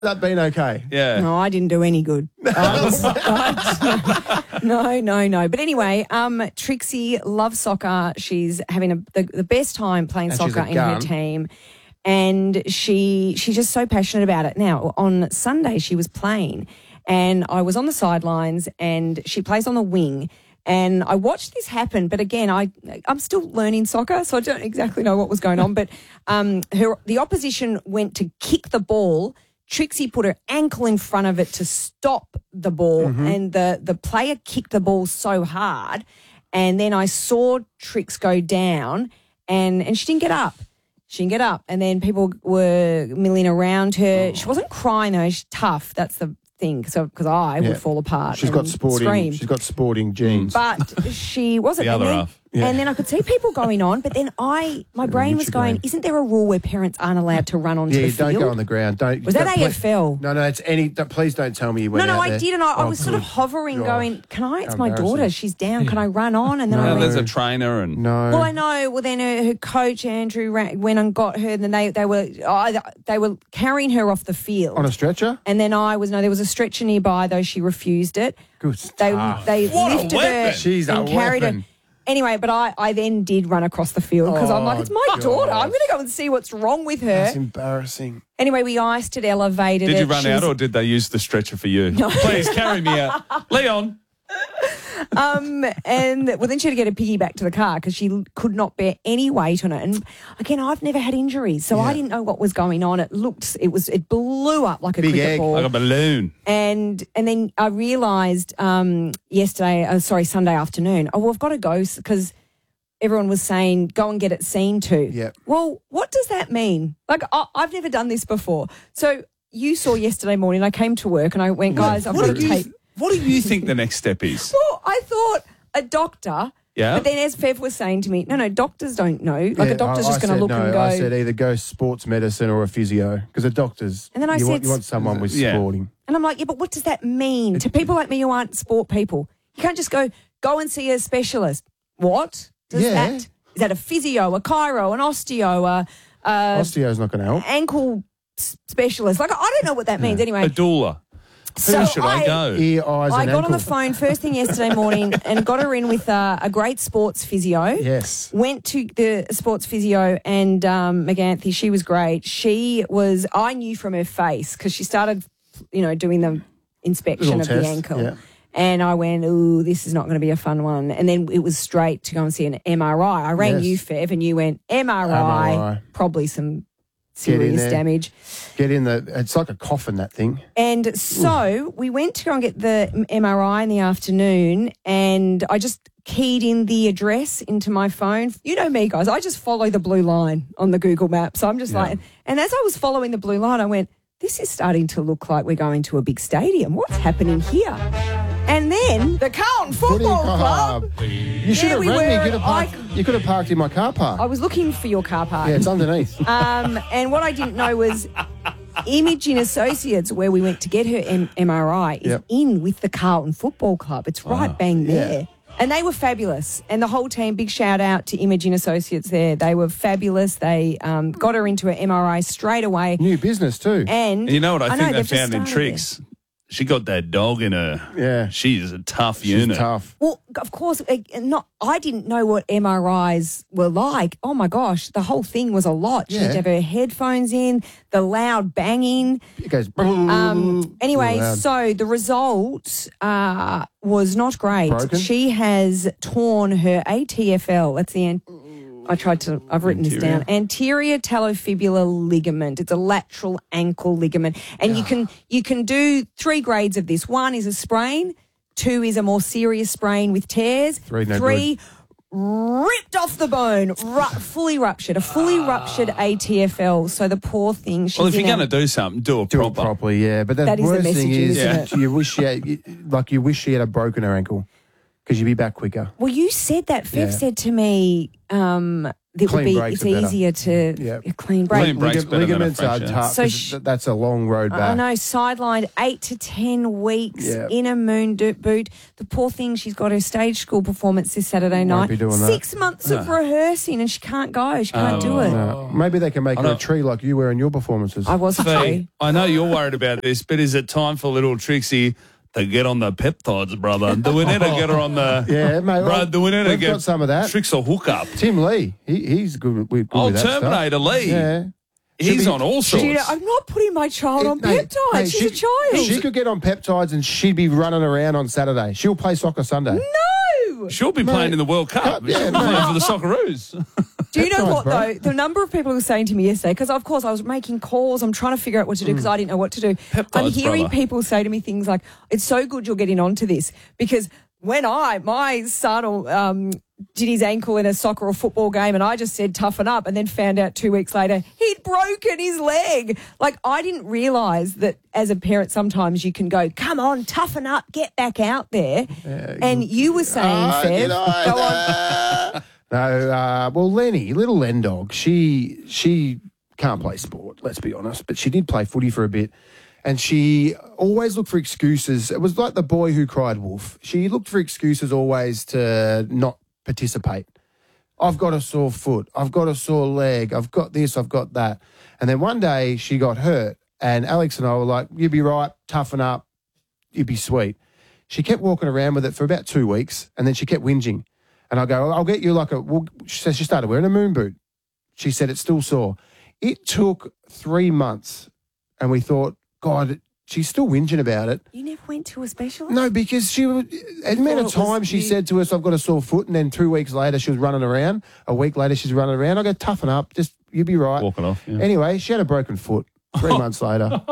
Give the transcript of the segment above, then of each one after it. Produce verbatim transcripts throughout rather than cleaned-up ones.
That been okay? Yeah. No, I didn't do any good. I was- I- no, no, no. But anyway, um, Trixie loves soccer. She's having a, the, the best time playing And she's soccer a in her gun. team. And she she's just so passionate about it. Now, on Sunday, she was playing, and I was on the sidelines, and she plays on the wing. And I watched this happen, but again, I I'm still learning soccer, so I don't exactly know what was going on. But um, her the opposition went to kick the ball. Trixie put her ankle in front of it to stop the ball, Mm-hmm. and the the player kicked the ball so hard, and then I saw Trix go down, and and she didn't get up. She didn't get up, and then people were milling around her. Oh. She wasn't crying though. She's tough. That's the thing. So because I Yeah. would fall apart. She's got and sporting. Scream. She's got sporting genes. But she wasn't. The and other then, half. Yeah. And then I could see people going on, but then I, my brain was your going, brain. isn't there a rule where parents aren't allowed to run onto yeah, the field? don't go on the ground. Don't. Was that don't- A F L? No, no. It's any. don't- Please don't tell me you No, went no, out I there. did, and I, I Oh, was sort of good hovering, God. going, "Can I? It's How my daughter. embarrassing. She's down. Can I run on?" And then No. I No, went, there's a trainer and No. "Well, I know." Well, then her, her coach Andrew ran, went and got her, and then they they were oh, they were carrying her off the field. On a stretcher. And then I was no, there was a stretcher nearby, though she refused it. Good They stuff. they What a lifted her weapon. She's a and carried weapon. her. Anyway, but I, I then did run across the field because I'm like, Oh, it's my God. daughter. I'm going to go and see what's wrong with her. That's embarrassing. Anyway, we iced it, elevated Did it. you run She out was- or did they use the stretcher for you? Please carry me out. Leon. Um, and well, then she had to get a piggyback to the car because she could not bear any weight on it. And again, I've never had injuries, so I Yeah. didn't know what was going on. It looked, it was, it blew up like a Big cricket egg. ball. Like a balloon. And and then I realised um, yesterday, uh, sorry, Sunday afternoon, oh, well, I've got to go because everyone was saying, go and get it seen to. Yep. Well, what does that mean? Like, I, I've never done this before. So you saw yesterday morning, I came to work and I went, guys, I've What got do to you, take. what do you think the next step is? Well, I thought a doctor. Yeah. But then as Fev was saying to me, no, no, doctors don't know. Like Yeah, a doctor's I- just I going to said look no. and go. I said either go sports medicine or a physio because a doctor's. And then I you said want, you want someone with Yeah. sporting. And I'm like, yeah, but what does that mean to people like me who aren't sport people? You can't just go, go and see a specialist. What does Yeah. that? Is that a physio, a chiro, an osteo, a, a Osteo's not going to help. ankle s- specialist? Like, I don't know what that means. A Anyway, doula. Who So should I, I- go? Ear, eyes, I and got on ankle. the phone first thing yesterday morning and got her in with uh, a great sports physio. Yes. Went to the sports physio and um, McAnthy, she was great. She was, I knew from her face because she started, you know, doing the inspection Little of test, the ankle. yeah. And I went, ooh, this is not going to be a fun one. And then it was straight to go and see an M R I. I rang Yes. you, Fev, and you went, M R I, M R I. probably some Get in serious there. damage. Get in the. It's like a coffin, that thing. And so we went to go and get the M R I in the afternoon, and I just keyed in the address into my phone. You know me, guys. I just follow the blue line on the Google Maps. So I'm just like, and as I was following the blue line, I went, this is starting to look like we're going to a big stadium. What's happening here? And then the Carlton Football Club. You should There have we rang me. You were. could have parked. You could have parked in my car park. I was looking for your car park. Yeah, it's underneath. Um, and what I didn't know was Imaging Associates, where we went to get her M- MRI, is Yep. in with the Carlton Football Club. It's right bang there. And they were fabulous. And the whole team, big shout out to Imaging Associates there. They were fabulous. They um, got her into an M R I straight away. New business too. And You know what I, think know, they they've just found in started Trix? She got that dog in her. Yeah. She is a tough She's unit. tough. Well, of course, eh, not. I didn't know what M R Is were like. Oh my gosh, the whole thing was a lot. She had Yeah. to have her headphones in, the loud banging. It goes. Um, anyway, loud. so the result uh, was not great. Broken? She has torn her A T F L. That's the end. I tried to, I've written this Anterior. down. Anterior talofibular ligament. It's a lateral ankle ligament. And you can you can do three grades of this. One is a sprain. Two is a more serious sprain with tears. Three, no Three, ripped off the bone, ru- fully ruptured, a fully ruptured A T F L. So the poor thing, she's Well, if in you're a- going to do something, do it Do proper. it properly, yeah. But the That is the worst thing message, is, isn't you wish she had, you, like you wish she had broken her ankle because you'd be back quicker. Well, you said that. Fev Yeah. said to me, um, it Clean would be breaks it's are better. easier to Yeah. a clean break. Clean breaks Lig- better than a ligaments are fracture. tough. So 'cause sh- that's a long road back. I know, sidelined eight to ten weeks Yeah. in a moon do- boot. The poor thing, she's got her stage school performance this Saturday night. be doing that. Six months of rehearsing and she can't go. She can't do it. No. Maybe they can make I her a don't- tree like you were in your performances. I was a Fee, tree. I know you're worried about this, but is it time for little Trixie to get on the peptides, brother? Do we need to get her on the... Yeah, mate. Bro, do we need to we've get got some of that. Tricks or hookup? Tim Lee, he, he's good with, good Oh, with that Terminator stuff. Lee. Yeah. Should He's be- on all Do you know, sorts. I'm not putting my child on Mate, peptides. mate, She's she- a child. She could get on peptides and she'd be running around on Saturday. She'll play soccer Sunday. no. She'll be playing in the World Cup. Yeah, She'll be mate. playing for the Socceroos. Do you know Peptides, what, bro. though? The number of people who were saying to me yesterday, because, of course, I was making calls. I'm trying to figure out what to do because I didn't know what to do. I'm Peptides, hearing brother. people say to me things like, it's so good you're getting onto this because when I, my son um, did his ankle in a soccer or football game and I just said toughen up and then found out two weeks later he'd broken his leg. Like, I didn't realise that as a parent sometimes you can go, come on, toughen up, get back out there. And you were saying, Ah, Fev, get on. go on. No, uh, well, Lenny, little Len dog, she she can't play sport, let's be honest, but she did play footy for a bit. And she always looked for excuses. It was like the boy who cried wolf. She looked for excuses always to not participate. I've got a sore foot. I've got a sore leg. I've got this. I've got that. And then one day she got hurt and Alex and I were like, you'd be right, toughen up, you'd be sweet. She kept walking around with it for about two weeks and then she kept whinging. And I go, I'll get you like a, well, she says she started wearing a moon boot. She said it's still sore. It took three months and we thought, God, she's still whinging about it. You never went to a specialist? No, because she would, the amount thought of it was time she you- said to us, I've got a sore foot, and then two weeks later she was running around. A week later she's running around. I go, toughen up, just, you'll be right. Walking off, yeah. Anyway, she had a broken foot three months later.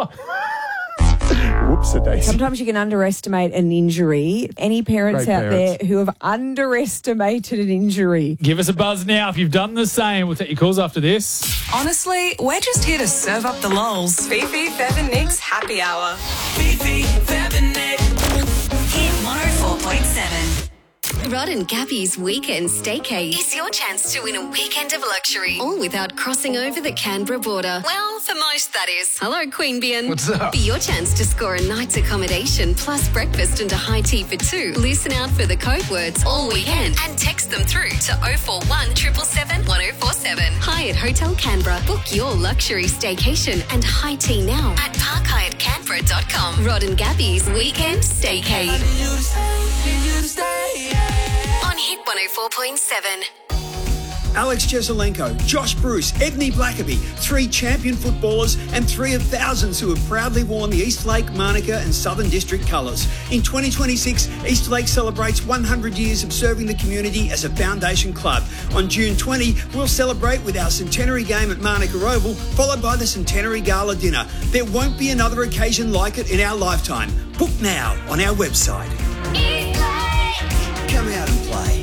Whoops, a daisy. Sometimes you can underestimate an injury. Any parents Great out parents. there who have underestimated an injury? Give us a buzz now if you've done the same. We'll take your calls after this. Honestly, we're just here to serve up the lols. Fifi, Fev and Nick's Happy Hour. Fifi, Fev and Nick. Hit one oh four point seven. Rod and Gabby's Weekend Staycay is your chance to win a weekend of luxury, all without crossing over the Canberra border. Well, for most, that is. Hello, Queanbeyan. What's up? Be your chance to score a night's accommodation plus breakfast and a high tea for two. Listen out for the code words all weekend and text them through to oh four one, seven seven seven, one oh four seven. Hyatt Hotel Canberra. Book your luxury staycation and high tea now at park hyatt canberra dot com. Rod and Gabby's Weekend Staycay. On Hit one oh four point seven. Alex Jeselenko, Josh Bruce, Ebony Blackaby, three champion footballers and three of thousands who have proudly worn the Eastlake, Manuka and Southern District colours. In twenty twenty-six, Eastlake celebrates one hundred years of serving the community as a foundation club. On June twentieth, we'll celebrate with our centenary game at Manuka Oval, followed by the centenary gala dinner. There won't be another occasion like it in our lifetime. Book now on our website. Come out and play.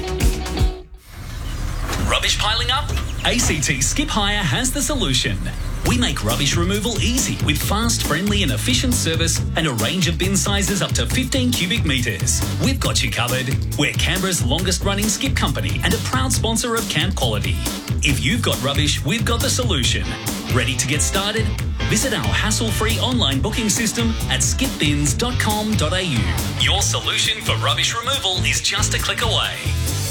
Rubbish piling up? A C T Skip Hire has the solution. We make rubbish removal easy with fast, friendly and efficient service and a range of bin sizes up to fifteen cubic metres. We've got you covered. We're Canberra's longest running skip company and a proud sponsor of Camp Quality. If you've got rubbish, we've got the solution. Ready to get started? Visit our hassle-free online booking system at skip bins dot com dot a u. Your solution for rubbish removal is just a click away.